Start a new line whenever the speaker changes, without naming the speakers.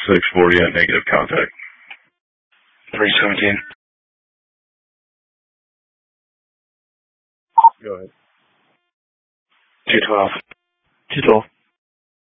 640 at negative contact.
317.
Go ahead.
212.
212.